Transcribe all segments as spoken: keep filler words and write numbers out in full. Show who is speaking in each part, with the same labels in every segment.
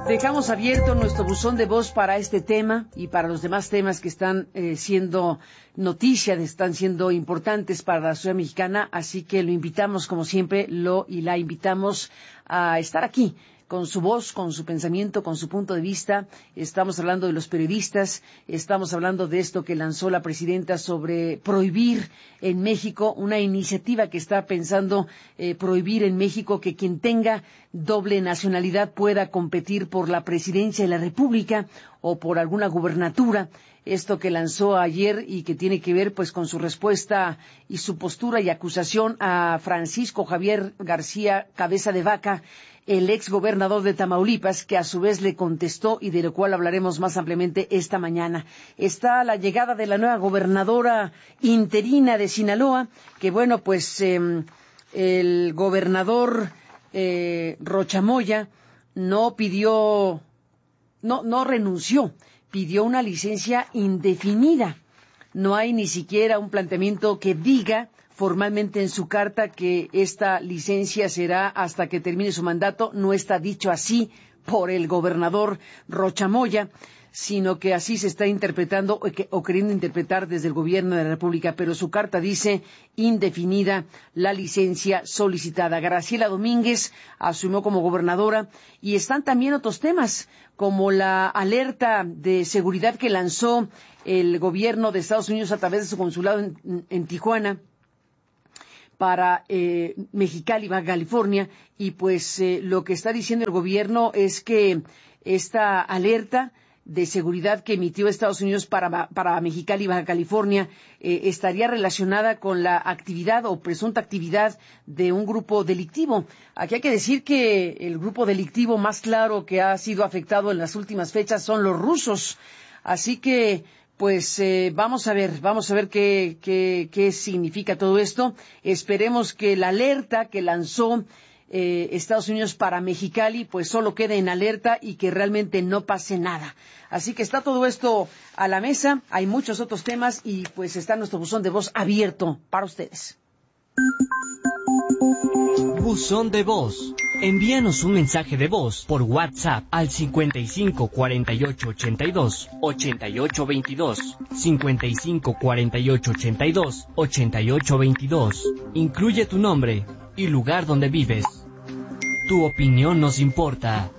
Speaker 1: Dejamos abierto nuestro buzón de voz para este tema y para los demás temas que están eh, siendo noticia, están siendo importantes para la sociedad mexicana, así que lo invitamos, como siempre, lo y la invitamos a estar aquí, con su voz, con su pensamiento, con su punto de vista. Estamos hablando de los periodistas, estamos hablando de esto que lanzó la presidenta sobre prohibir en México, una iniciativa que está pensando eh, prohibir en México que quien tenga doble nacionalidad pueda competir por la presidencia de la República o por alguna gubernatura. Esto que lanzó ayer y que tiene que ver pues con su respuesta y su postura y acusación a Francisco Javier García Cabeza de Vaca, el ex gobernador de Tamaulipas, que a su vez le contestó y de lo cual hablaremos más ampliamente esta mañana. Está la llegada de la nueva gobernadora interina de Sinaloa, que bueno, pues eh, el gobernador eh, Rocha Moya no pidió, no, no renunció, pidió una licencia indefinida. No hay ni siquiera un planteamiento que diga formalmente en su carta que esta licencia será hasta que termine su mandato. No está dicho así por el gobernador Rocha Moya, sino que así se está interpretando o, que, o queriendo interpretar desde el gobierno de la República, pero su carta dice indefinida la licencia solicitada. Graciela Domínguez asumió como gobernadora y están también otros temas, como la alerta de seguridad que lanzó el gobierno de Estados Unidos a través de su consulado en, en Tijuana para eh, Mexicali, Baja California, y pues eh, lo que está diciendo el gobierno es que esta alerta de seguridad que emitió Estados Unidos para, para Mexicali, Baja California, eh, estaría relacionada con la actividad o presunta actividad de un grupo delictivo. Aquí hay que decir que el grupo delictivo más claro que ha sido afectado en las últimas fechas son los rusos. Así que Pues eh, vamos a ver, vamos a ver qué, qué, qué significa todo esto. Esperemos que la alerta que lanzó eh, Estados Unidos para Mexicali, pues solo quede en alerta y que realmente no pase nada. Así que está todo esto a la mesa, hay muchos otros temas y pues está nuestro buzón de voz abierto para ustedes.
Speaker 2: Buzón de voz. Envíanos un mensaje de voz por WhatsApp al cincuenta y cinco cuarenta y ocho ochenta y dos ochenta y ocho veintidós, cincuenta y cinco cuarenta y ocho ochenta y dos ochenta y ocho veintidós. Incluye tu nombre y lugar donde vives. Tu opinión nos importa.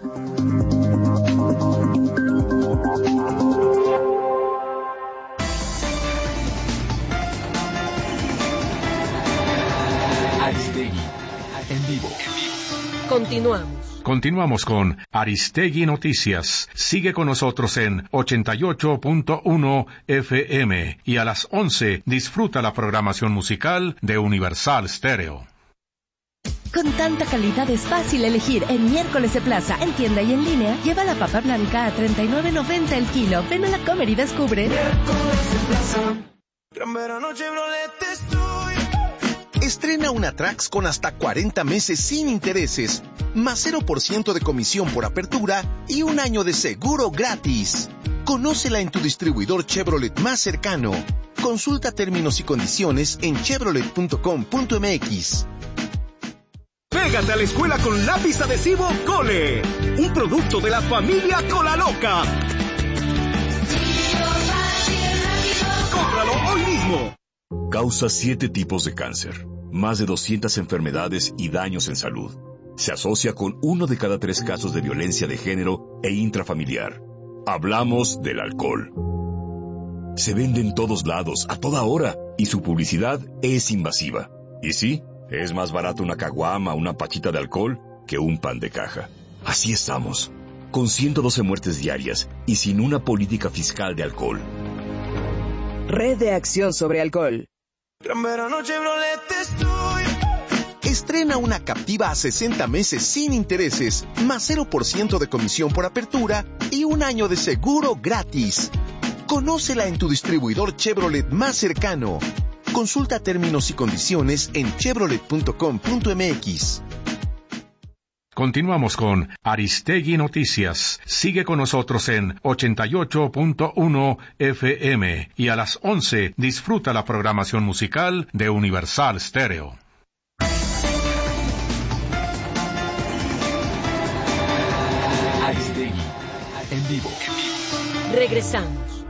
Speaker 3: Aristegui, en vivo.
Speaker 4: Continuamos.
Speaker 5: Continuamos con Aristegui Noticias. Sigue con nosotros en ochenta y ocho punto uno F M y a las once disfruta la programación musical de Universal Stereo.
Speaker 4: Con tanta calidad es fácil elegir. En Miércoles de Plaza, en tienda y en línea, lleva la papa blanca a treinta y nueve noventa el kilo. Ven a la Comer y descubre.
Speaker 6: Miércoles de Plaza. Gran verano Chevrolet estoy.
Speaker 7: Estrena una Trax con hasta cuarenta meses sin intereses, más cero por ciento de comisión por apertura y un año de seguro gratis. Conócela en tu distribuidor Chevrolet más cercano. Consulta términos y condiciones en chevrolet punto com punto m x.
Speaker 8: Pégate a la escuela con lápiz adhesivo Cole, un producto de la familia Cola Loca. ¡Cómpralo hoy mismo!
Speaker 3: Causa siete tipos de cáncer, más de doscientas enfermedades y daños en salud. Se asocia con uno de cada tres casos de violencia de género e intrafamiliar. Hablamos del alcohol. Se vende en todos lados, a toda hora, y su publicidad es invasiva. Y sí, es más barato una caguama o una pachita de alcohol que un pan de caja. Así estamos, con ciento doce muertes diarias y sin una política fiscal de alcohol.
Speaker 9: Red de Acción sobre Alcohol.
Speaker 6: Gran verano Chevrolet estoy.
Speaker 7: Estrena una Captiva a sesenta meses sin intereses, más cero por ciento de comisión por apertura y un año de seguro gratis. Conócela en tu distribuidor Chevrolet más cercano. Consulta términos y condiciones en chevrolet punto com punto m x.
Speaker 5: Continuamos con Aristegui Noticias. Sigue con nosotros en ochenta y ocho punto uno F M y a las once disfruta la programación musical de Universal Stereo.
Speaker 2: Aristegui, en vivo.
Speaker 4: Regresamos.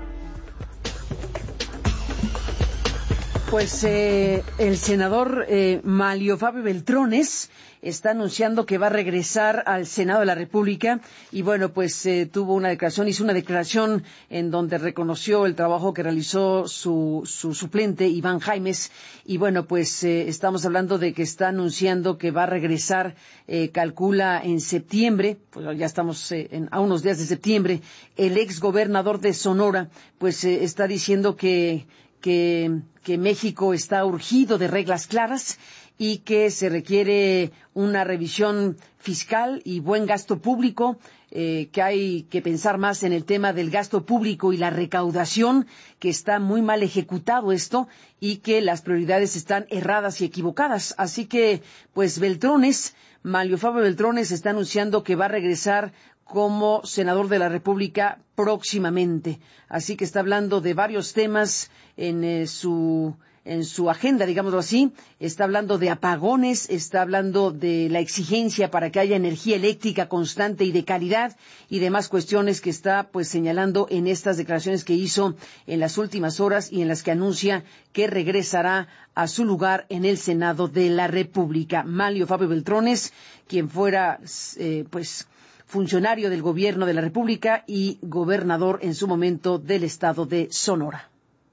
Speaker 1: Pues eh, el senador eh, Manlio Fabio Beltrones está anunciando que va a regresar al Senado de la República y bueno, pues eh, tuvo una declaración, hizo una declaración en donde reconoció el trabajo que realizó su, su suplente Iván Jaimes y bueno, pues eh, estamos hablando de que está anunciando que va a regresar, eh, calcula en septiembre, pues ya estamos eh, en, a unos días de septiembre, el ex gobernador de Sonora, pues eh, está diciendo que Que, que México está urgido de reglas claras y que se requiere una revisión fiscal y buen gasto público, eh, que hay que pensar más en el tema del gasto público y la recaudación, que está muy mal ejecutado esto y que las prioridades están erradas y equivocadas. Así que, pues Beltrones, Manlio Fabio Beltrones está anunciando que va a regresar como senador de la República próximamente. Así que está hablando de varios temas en eh, su en su agenda, digámoslo así. Está hablando de apagones, está hablando de la exigencia para que haya energía eléctrica constante y de calidad y demás cuestiones que está pues señalando en estas declaraciones que hizo en las últimas horas y en las que anuncia que regresará a su lugar en el Senado de la República. Manlio Fabio Beltrones, quien fuera eh, pues funcionario del gobierno de la República y gobernador en su momento del estado de Sonora.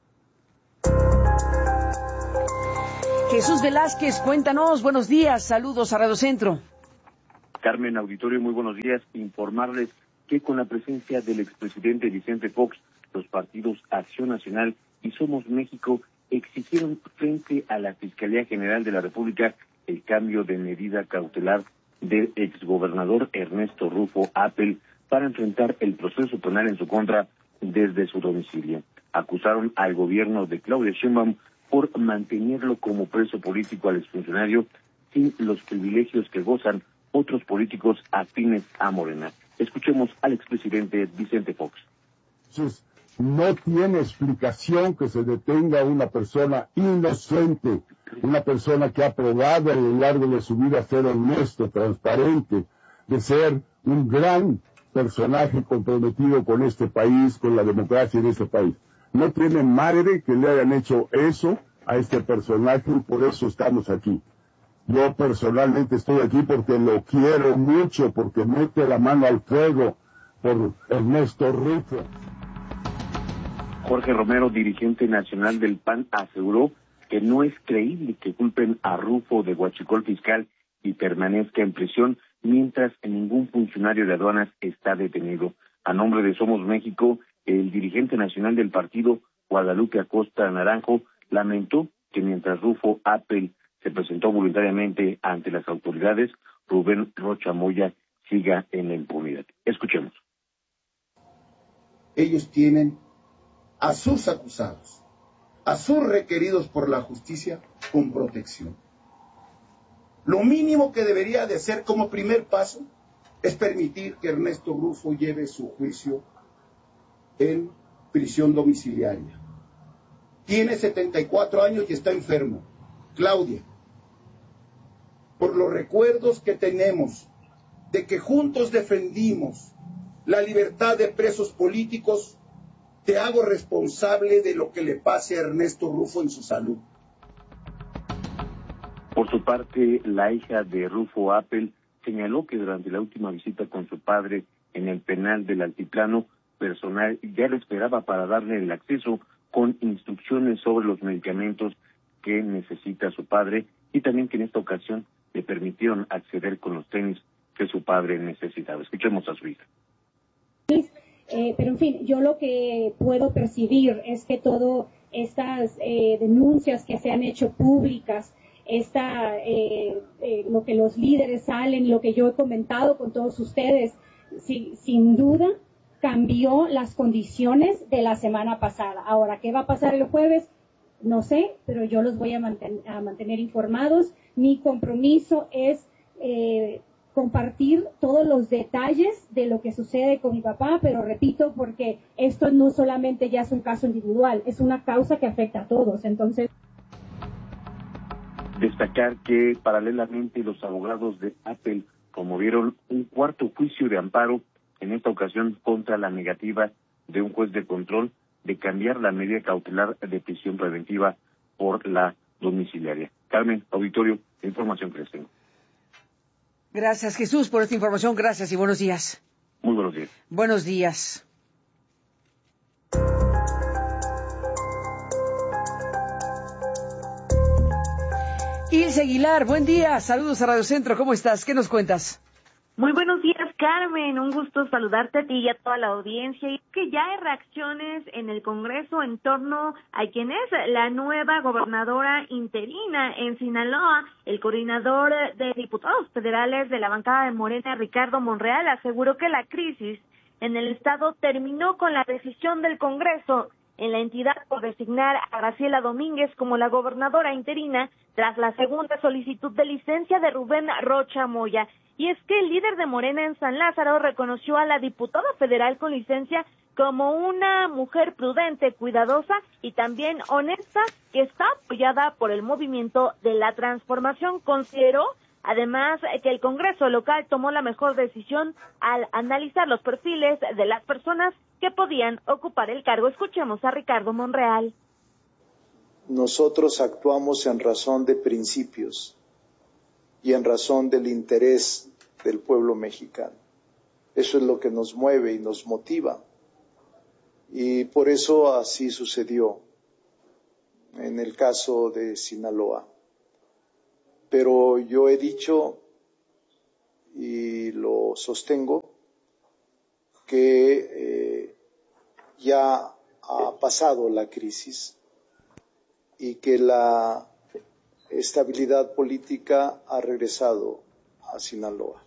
Speaker 1: Jesús Velázquez, cuéntanos, buenos días, saludos a Radio Centro.
Speaker 10: Carmen, auditorio, muy buenos días. Informarles que con la presencia del expresidente Vicente Fox, los partidos Acción Nacional y Somos México exigieron frente a la Fiscalía General de la República el cambio de medida cautelar del exgobernador Ernesto Rufo Appel para enfrentar el proceso penal en su contra desde su domicilio. Acusaron al gobierno de Claudia Sheinbaum por mantenerlo como preso político al exfuncionario sin los privilegios que gozan otros políticos afines a Morena. Escuchemos al expresidente Vicente Fox.
Speaker 11: Entonces, no tiene explicación que se detenga a una persona inocente, una persona que ha probado a lo largo de su vida ser honesto, transparente, de ser un gran personaje comprometido con este país, con la democracia en este país. No tiene madre que le hayan hecho eso a este personaje y por eso estamos aquí. Yo personalmente estoy aquí porque lo quiero mucho, porque mete la mano al fuego por Ernesto Rufo.
Speaker 10: Jorge Romero, dirigente nacional del P A N, aseguró que no es creíble que culpen a Rufo de huachicol fiscal y permanezca en prisión mientras ningún funcionario de aduanas está detenido. A nombre de Somos México, el dirigente nacional del partido, Guadalupe Acosta Naranjo, lamentó que mientras Rufo Appel se presentó voluntariamente ante las autoridades, Rubén Rocha Moya siga en la impunidad. Escuchemos.
Speaker 12: Ellos tienen a sus acusados, a sus requeridos por la justicia con protección. Lo mínimo que debería de hacer como primer paso es permitir que Ernesto Rufo lleve su juicio en prisión domiciliaria. Tiene setenta y cuatro años y está enfermo. Claudia, por los recuerdos que tenemos de que juntos defendimos la libertad de presos políticos, te hago responsable de lo que le pase a Ernesto Rufo en su salud.
Speaker 10: Por su parte, la hija de Rufo Appel señaló que durante la última visita con su padre en el penal del Altiplano, personal ya lo esperaba para darle el acceso con instrucciones sobre los medicamentos que necesita su padre y también que en esta ocasión le permitieron acceder con los tenis que su padre necesitaba. Escuchemos a su hija.
Speaker 13: Eh, pero en fin, yo lo que puedo percibir es que todas estas eh, denuncias que se han hecho públicas, esta, eh, eh, lo que los líderes salen, lo que yo he comentado con todos ustedes, si, sin duda cambió las condiciones de la semana pasada. Ahora, ¿qué va a pasar el jueves? No sé, pero yo los voy a, manten- a mantener informados. Mi compromiso es eh, compartir todos los detalles de lo que sucede con mi papá, pero repito, porque esto no solamente ya es un caso individual, es una causa que afecta a todos. Entonces,
Speaker 10: destacar que paralelamente los abogados de Appel promovieron un cuarto juicio de amparo en esta ocasión contra la negativa de un juez de control de cambiar la medida cautelar de prisión preventiva por la domiciliaria. Carmen, auditorio, la información que les tengo.
Speaker 1: Gracias, Jesús, por esta información. Gracias y buenos días.
Speaker 10: Muy buenos días.
Speaker 1: Buenos días. Ilse Aguilar, buen día. Saludos a Radio Centro. ¿Cómo estás? ¿Qué nos cuentas?
Speaker 14: Muy buenos días, Carmen. Un gusto saludarte a ti y a toda la audiencia. Y es que ya hay reacciones en el Congreso en torno a quién es la nueva gobernadora interina en Sinaloa. El coordinador de diputados federales de la bancada de Morena, Ricardo Monreal, aseguró que la crisis en el estado terminó con la decisión del Congreso en la entidad por designar a Graciela Domínguez como la gobernadora interina tras la segunda solicitud de licencia de Rubén Rocha Moya. Y es que el líder de Morena en San Lázaro reconoció a la diputada federal con licencia como una mujer prudente, cuidadosa y también honesta que está apoyada por el movimiento de la transformación. Consideró además que el Congreso local tomó la mejor decisión al analizar los perfiles de las personas que podían ocupar el cargo. Escuchemos a Ricardo Monreal.
Speaker 15: Nosotros actuamos en razón de principios y en razón del interés del pueblo mexicano. Eso es lo que nos mueve y nos motiva. Y por eso así sucedió en el caso de Sinaloa. Pero yo he dicho y lo sostengo que eh, ya ha pasado la crisis y que la estabilidad política ha regresado a Sinaloa.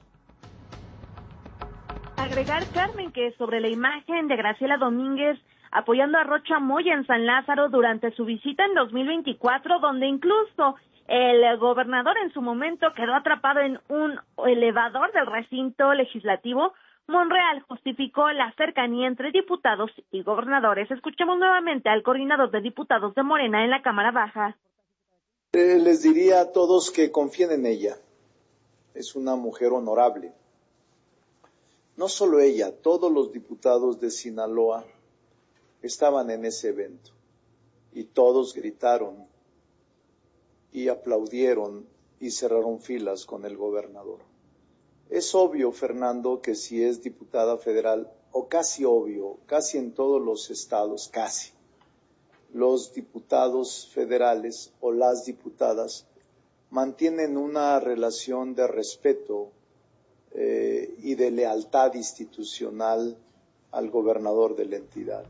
Speaker 14: Agregar, Carmen, que sobre la imagen de Graciela Domínguez apoyando a Rocha Moya en San Lázaro durante su visita en dos mil veinticuatro, donde incluso el gobernador en su momento quedó atrapado en un elevador del recinto legislativo, Monreal justificó la cercanía entre diputados y gobernadores. Escuchemos nuevamente al coordinador de diputados de Morena en la Cámara Baja.
Speaker 15: Eh, les diría a todos que confíen en ella. Es una mujer honorable. No solo ella, todos los diputados de Sinaloa estaban en ese evento y todos gritaron y aplaudieron y cerraron filas con el gobernador. Es obvio, Fernando, que si es diputada federal, o casi obvio, casi en todos los estados, casi, los diputados federales o las diputadas mantienen una relación de respeto eh, y de lealtad institucional al gobernador de la entidad.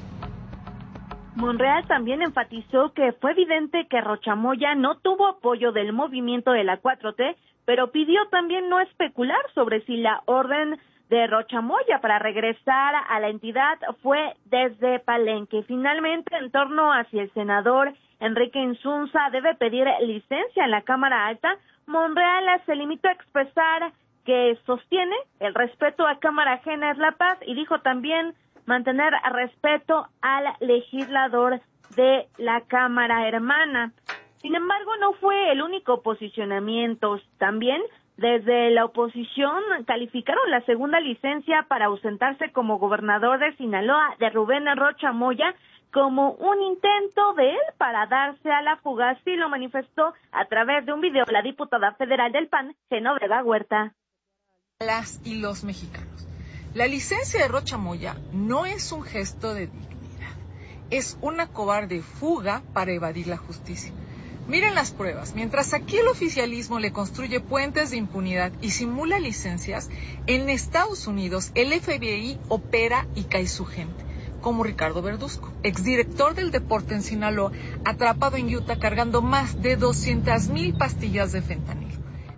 Speaker 14: Monreal también enfatizó que fue evidente que Rocha Moya no tuvo apoyo del movimiento de la cuatro T, pero pidió también no especular sobre si la orden de Rocha Moya para regresar a la entidad fue desde Palenque. Finalmente, en torno a si el senador Enrique Insunza debe pedir licencia en la Cámara Alta, Monreal se limitó a expresar que sostiene el respeto a Cámara Ajena es la paz y dijo también mantener respeto al legislador de la Cámara Hermana. Sin embargo, no fue el único posicionamiento. También desde la oposición calificaron la segunda licencia para ausentarse como gobernador de Sinaloa de Rubén Rocha Moya como un intento de él para darse a la fuga. Así lo manifestó a través de un video la diputada federal del P A N, Genoveva Huerta.
Speaker 16: Las y los mexicanos. La licencia de Rocha Moya no es un gesto de dignidad, es una cobarde fuga para evadir la justicia. Miren las pruebas. Mientras aquí el oficialismo le construye puentes de impunidad y simula licencias, en Estados Unidos el F B I opera y cae su gente, como Ricardo Verduzco, exdirector del deporte en Sinaloa, atrapado en Utah cargando más de doscientas mil pastillas de fentanilo.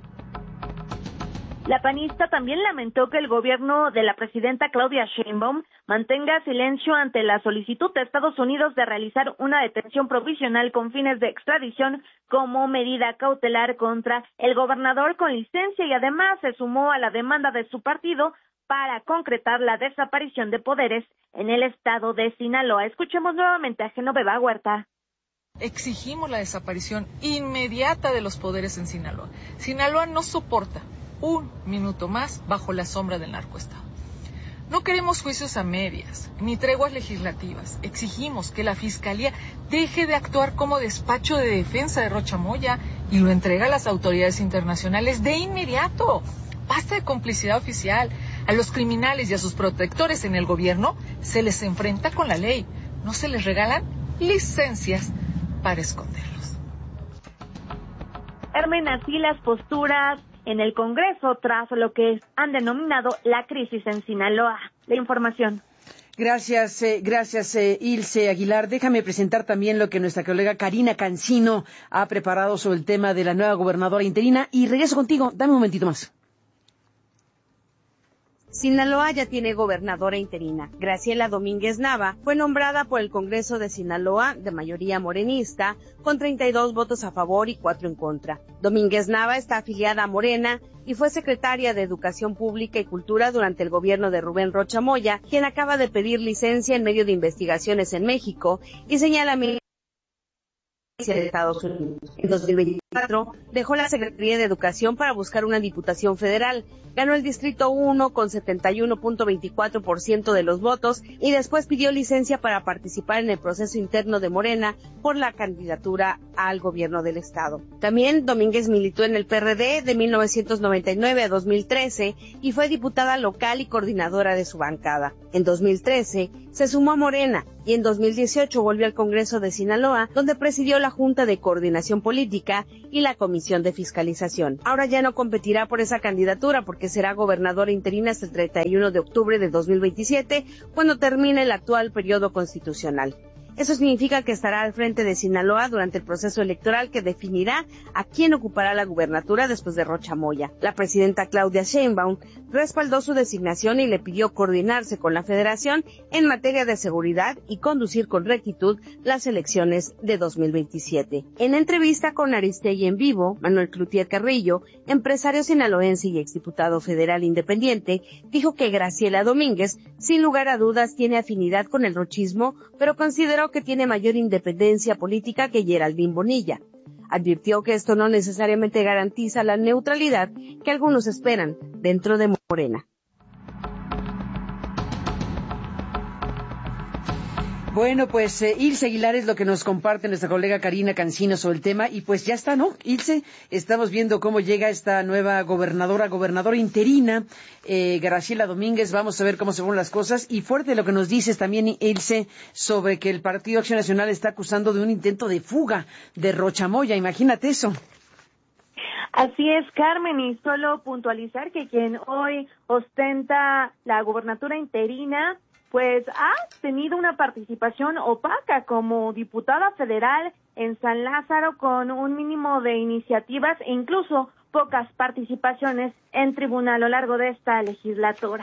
Speaker 14: La panista también lamentó que el gobierno de la presidenta Claudia Sheinbaum mantenga silencio ante la solicitud de Estados Unidos de realizar una detención provisional con fines de extradición como medida cautelar contra el gobernador con licencia y además se sumó a la demanda de su partido para concretar la desaparición de poderes en el estado de Sinaloa. Escuchemos nuevamente a Genoveva Huerta.
Speaker 16: Exigimos la desaparición inmediata de los poderes en Sinaloa. Sinaloa no soporta un minuto más bajo la sombra del narcoestado. No queremos juicios a medias, ni treguas legislativas. Exigimos que la Fiscalía deje de actuar como despacho de defensa de Rocha Moya y lo entregue a las autoridades internacionales de inmediato. Basta de complicidad oficial. A los criminales y a sus protectores en el gobierno se les enfrenta con la ley. No se les regalan licencias para esconderlos.
Speaker 14: Carmen, así las posturas en el Congreso tras lo que han denominado la crisis en Sinaloa. La información.
Speaker 1: Gracias, eh, gracias eh, Ilse Aguilar. Déjame presentar también lo que nuestra colega Karina Cancino ha preparado sobre el tema de la nueva gobernadora interina y regreso contigo. Dame un momentito más.
Speaker 17: Sinaloa ya tiene gobernadora interina. Graciela Domínguez Nava fue nombrada por el Congreso de Sinaloa, de mayoría morenista, con treinta y dos votos a favor y cuatro en contra. Domínguez Nava está afiliada a Morena y fue secretaria de Educación Pública y Cultura durante el gobierno de Rubén Rocha Moya, quien acaba de pedir licencia en medio de investigaciones en México y señalamientos de Estados Unidos. En dos mil veinticuatro dejó la Secretaría de Educación para buscar una diputación federal. Ganó el Distrito uno con setenta y uno punto veinticuatro por ciento de los votos y después pidió licencia para participar en el proceso interno de Morena por la candidatura al gobierno del estado. También Domínguez militó en el P R D de mil novecientos noventa y nueve a dos mil trece y fue diputada local y coordinadora de su bancada. En dos mil trece se sumó a Morena y en dos mil dieciocho volvió al Congreso de Sinaloa, donde presidió la Junta de Coordinación Política y la Comisión de Fiscalización. Ahora ya no competirá por esa candidatura porque será gobernadora interina hasta el treinta y uno de octubre de dos mil veintisiete, cuando termine el actual periodo constitucional. Eso significa que estará al frente de Sinaloa durante el proceso electoral que definirá a quién ocupará la gubernatura después de Rocha Moya. La presidenta Claudia Sheinbaum respaldó su designación y le pidió coordinarse con la Federación en materia de seguridad y conducir con rectitud las elecciones de dos mil veintisiete. En entrevista con Aristegui en Vivo, Manuel Cloutier Carrillo, empresario sinaloense y exdiputado federal independiente, dijo que Graciela Domínguez, sin lugar a dudas, tiene afinidad con el rochismo, pero consideró que tiene mayor independencia política que Geraldine Bonilla. Advirtió que esto no necesariamente garantiza la neutralidad que algunos esperan dentro de Morena.
Speaker 1: Bueno, pues eh, Ilse Aguilar es lo que nos comparte nuestra colega Karina Cancino sobre el tema y pues ya está, ¿no? Ilse, estamos viendo cómo llega esta nueva gobernadora, gobernadora interina, eh, Graciela Domínguez, vamos a ver cómo se van las cosas y fuerte lo que nos dices también, Ilse, sobre que el Partido Acción Nacional está acusando de un intento de fuga de Rocha Moya, imagínate eso.
Speaker 14: Así es, Carmen, y solo puntualizar que quien hoy ostenta la gobernatura interina pues ha tenido una participación opaca como diputada federal en San Lázaro con un mínimo de iniciativas e incluso pocas participaciones en tribunal a lo largo de esta legislatura.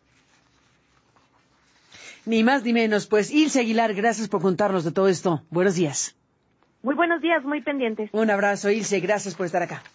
Speaker 1: Ni más ni menos, pues Ilse Aguilar, gracias por contarnos de todo esto. Buenos días.
Speaker 14: Muy buenos días, muy pendientes.
Speaker 1: Un abrazo, Ilse, gracias por estar acá.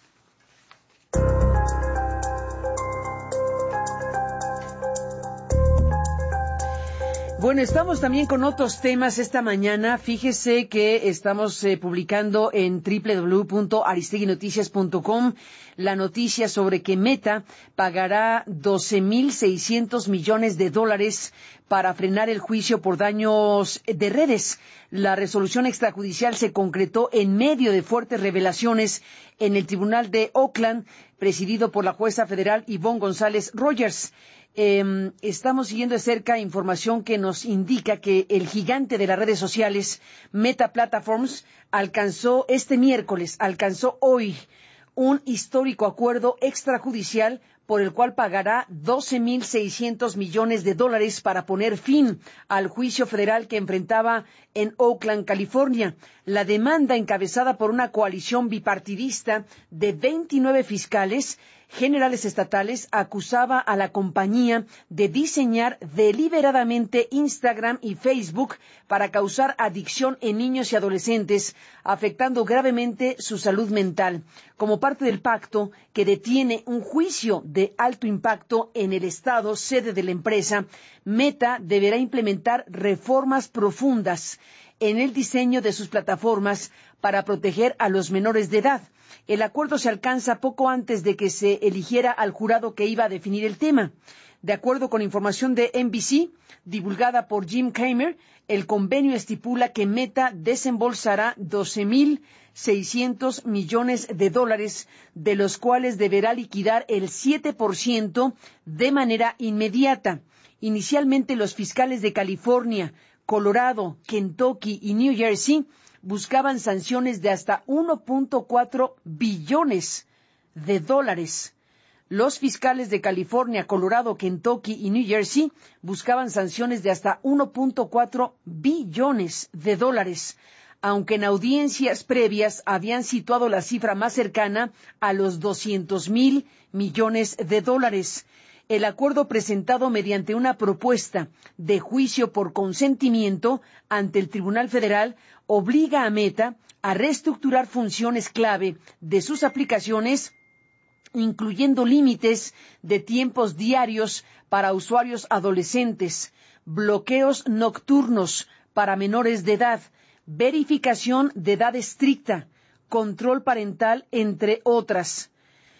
Speaker 1: Bueno, estamos también con otros temas esta mañana. Fíjese que estamos eh, publicando en doble u doble u doble u punto aristegui noticias punto com la noticia sobre que Meta pagará doce mil seiscientos millones de dólares para frenar el juicio por daños de redes. La resolución extrajudicial se concretó en medio de fuertes revelaciones en el Tribunal de Oakland, presidido por la jueza federal Ivonne González Rogers. Eh, estamos siguiendo de cerca información que nos indica que el gigante de las redes sociales, Meta Platforms, alcanzó este miércoles, alcanzó hoy un histórico acuerdo extrajudicial por el cual pagará doce mil seiscientos millones de dólares para poner fin al juicio federal que enfrentaba en Oakland, California. La demanda, encabezada por una coalición bipartidista de veintinueve fiscales generales estatales, acusaba a la compañía de diseñar deliberadamente Instagram y Facebook para causar adicción en niños y adolescentes, afectando gravemente su salud mental. Como parte del pacto que detiene un juicio de alto impacto en el estado sede de la empresa, Meta deberá implementar reformas profundas en el diseño de sus plataformas para proteger a los menores de edad. El acuerdo se alcanza poco antes de que se eligiera al jurado que iba a definir el tema. De acuerdo con información de N B C, divulgada por Jim Cramer, el convenio estipula que Meta desembolsará doce mil seiscientos millones de dólares, de los cuales deberá liquidar el siete por ciento de manera inmediata. Inicialmente, los fiscales de California, Colorado, Kentucky y New Jersey buscaban sanciones de hasta uno punto cuatro billones de dólares. Los fiscales de California, Colorado, Kentucky y New Jersey buscaban sanciones de hasta uno punto cuatro billones de dólares, aunque en audiencias previas habían situado la cifra más cercana a los doscientos mil millones de dólares. El acuerdo presentado mediante una propuesta de juicio por consentimiento ante el Tribunal Federal obliga a Meta a reestructurar funciones clave de sus aplicaciones, incluyendo límites de tiempos diarios para usuarios adolescentes, bloqueos nocturnos para menores de edad, verificación de edad estricta, control parental, entre otras.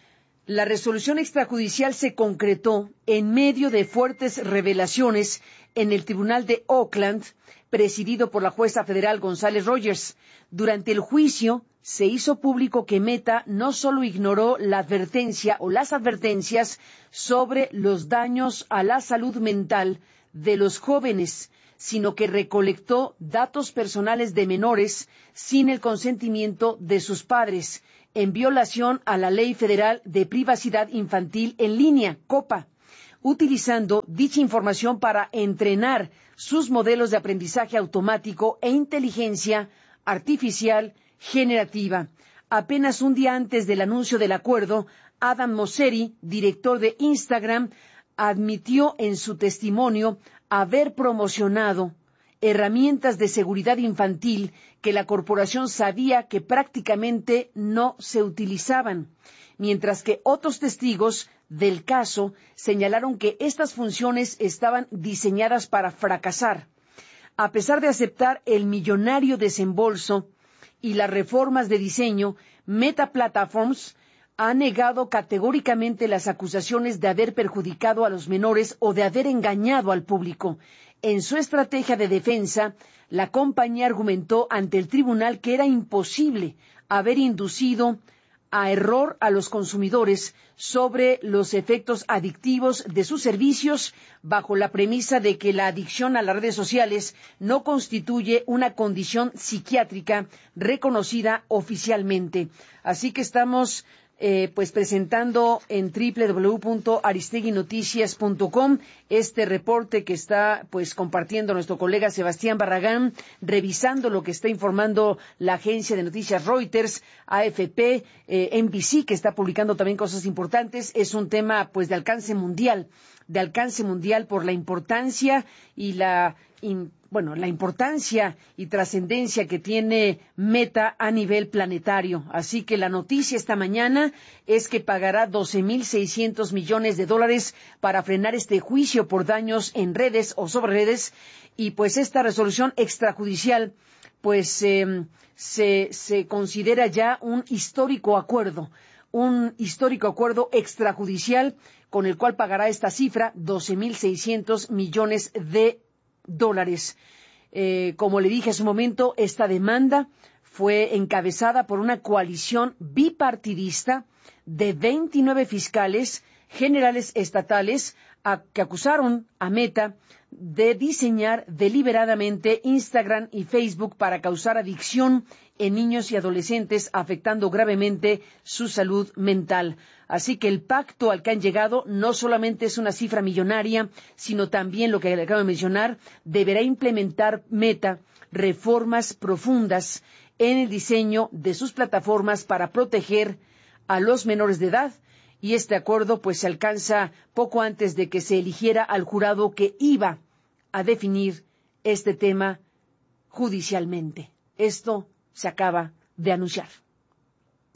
Speaker 1: La resolución extrajudicial se concretó en medio de fuertes revelaciones en el Tribunal de Oakland, presidido por la jueza federal González Rogers. Durante el juicio, se hizo público que Meta no solo ignoró la advertencia o las advertencias sobre los daños a la salud mental de los jóvenes, sino que recolectó datos personales de menores sin el consentimiento de sus padres, en violación a la Ley Federal de Privacidad Infantil en Línea, COPPA, utilizando dicha información para entrenar sus modelos de aprendizaje automático e inteligencia artificial generativa. Apenas un día antes del anuncio del acuerdo, Adam Mosseri, director de Instagram, admitió en su testimonio haber promocionado herramientas de seguridad infantil que la corporación sabía que prácticamente no se utilizaban, mientras que otros testigos del caso señalaron que estas funciones estaban diseñadas para fracasar. A pesar de aceptar el millonario desembolso y las reformas de diseño, Meta Platforms ha negado categóricamente las acusaciones de haber perjudicado a los menores o de haber engañado al público. En su estrategia de defensa, la compañía argumentó ante el tribunal que era imposible haber inducido a error a los consumidores sobre los efectos adictivos de sus servicios, bajo la premisa de que la adicción a las redes sociales no constituye una condición psiquiátrica reconocida oficialmente. Así que estamos Eh, pues presentando en doble u doble u doble u punto aristegui noticias punto com este reporte que está pues compartiendo nuestro colega Sebastián Barragán, revisando lo que está informando la agencia de noticias Reuters, A F P, eh, N B C, que está publicando también cosas importantes. Es un tema pues de alcance mundial, de alcance mundial por la importancia y la in, bueno, la importancia y trascendencia que tiene Meta a nivel planetario. Así que la noticia esta mañana es que pagará doce mil seiscientos millones de dólares para frenar este juicio por daños en redes o sobre redes. Y pues esta resolución extrajudicial pues eh, se, se considera ya un histórico acuerdo, un histórico acuerdo extrajudicial con el cual pagará esta cifra, doce mil seiscientos millones de dólares. Eh, como le dije hace un momento, esta demanda fue encabezada por una coalición bipartidista de veintinueve fiscales generales estatales a, que acusaron a Meta de diseñar deliberadamente Instagram y Facebook para causar adicción en niños y adolescentes, afectando gravemente su salud mental. Así que el pacto al que han llegado no solamente es una cifra millonaria, sino también, lo que le acabo de mencionar, deberá implementar Meta reformas profundas en el diseño de sus plataformas para proteger a los menores de edad. Y este acuerdo pues se alcanza poco antes de que se eligiera al jurado que iba a definir este tema judicialmente. Esto se acaba de anunciar.